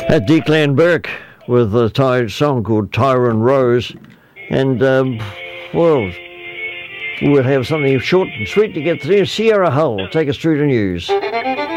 At Declan Burke with a song called Tyrone Rose. And, well, we'll have something short and sweet to get through. Sierra Hull, take us through the news.